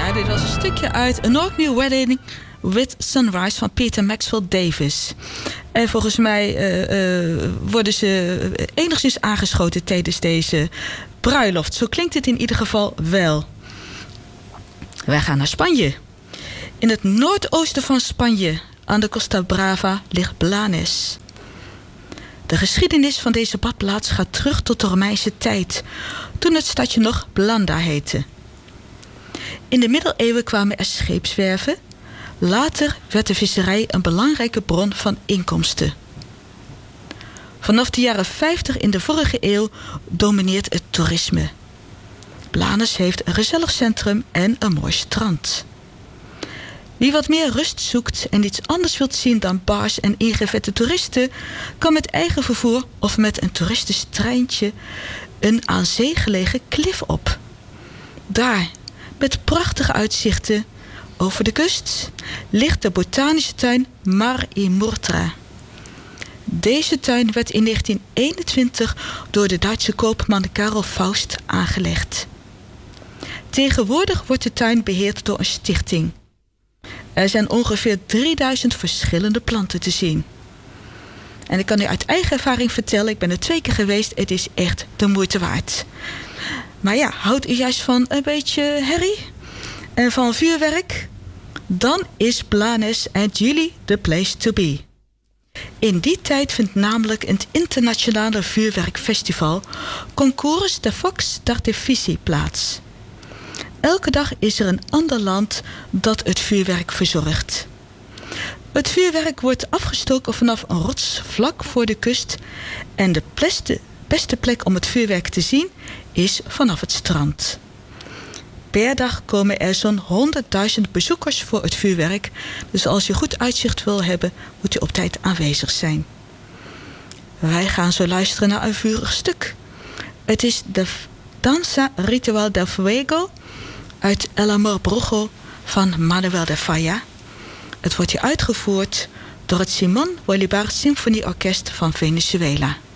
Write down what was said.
Ja, dit was een stukje uit An Ordinary Wedding with Sunrise van Peter Maxwell Davis. En volgens mij worden ze enigszins aangeschoten tijdens deze bruiloft. Zo klinkt het in ieder geval wel. Wij gaan naar Spanje. In het noordoosten van Spanje, aan de Costa Brava, ligt Blanes. De geschiedenis van deze badplaats gaat terug tot de Romeinse tijd, toen het stadje nog Blanda heette. In de middeleeuwen kwamen er scheepswerven. Later werd de visserij een belangrijke bron van inkomsten. Vanaf de jaren 50 in de vorige eeuw domineert het toerisme. Blanes heeft een gezellig centrum en een mooi strand. Wie wat meer rust zoekt en iets anders wilt zien dan bars en ingevette toeristen, kan met eigen vervoer of met een toeristisch treintje een aan zee gelegen klif op. Daar, met prachtige uitzichten over de kust, ligt de botanische tuin Mar y Murtra. Deze tuin werd in 1921 door de Duitse koopman Karel Faust aangelegd. Tegenwoordig wordt de tuin beheerd door een stichting. Er zijn ongeveer 3000 verschillende planten te zien. En ik kan u uit eigen ervaring vertellen, ik ben er 2 keer geweest, het is echt de moeite waard. Maar ja, houdt u juist van een beetje herrie en van vuurwerk? Dan is Blanes and Gili the place to be. In die tijd vindt namelijk het internationale vuurwerkfestival Concours de Focs d'Artifici plaats. Elke dag is er een ander land dat het vuurwerk verzorgt. Het vuurwerk wordt afgestoken vanaf een rots vlak voor de kust en de beste plek om het vuurwerk te zien is vanaf het strand. Per dag komen er zo'n 100.000 bezoekers voor het vuurwerk, dus als je goed uitzicht wil hebben, moet u op tijd aanwezig zijn. Wij gaan zo luisteren naar een vurig stuk. Het is de Danza Ritual del Fuego uit El Amor Brujo van Manuel de Falla. Het wordt hier uitgevoerd door het Simón Bolívar Symfonieorkest van Venezuela.